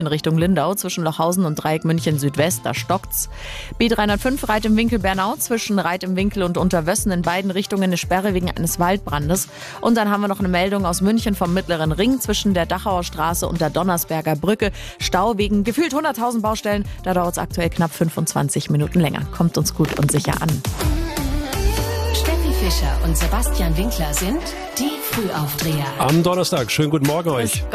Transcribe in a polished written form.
In Richtung Lindau zwischen Lochhausen und Dreieck München Südwest, da stockt's. B305 Reit im Winkel Bernau zwischen Reit im Winkel und Unterwössen in beiden Richtungen eine Sperre wegen eines Waldbrandes. Und dann haben wir noch eine Meldung aus München vom Mittleren Ring zwischen der Dachauer Straße und der Donnersberger Brücke. Stau wegen gefühlt 100.000 Baustellen. Da dauert es aktuell knapp 25 Minuten länger. Kommt uns gut und sicher an. Steffi Fischer und Sebastian Winkler sind die Frühaufdreher. Am Donnerstag. Schönen guten Morgen euch.